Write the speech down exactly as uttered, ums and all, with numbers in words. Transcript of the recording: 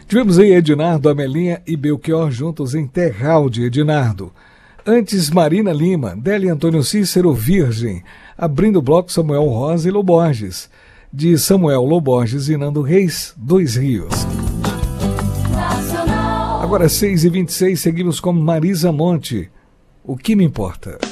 Tivemos aí Ednardo, Amelinha e Belchior juntos em Terral de Ednardo. Antes, Marina Lima, Délia Antônio Cícero, Virgem. Abrindo o bloco, Samuel Rosa e Loborges. De Samuel Loborges e Nando Reis, Dois Rios. Agora seis e vinte e seis, seguimos com Marisa Monte. O que me importa?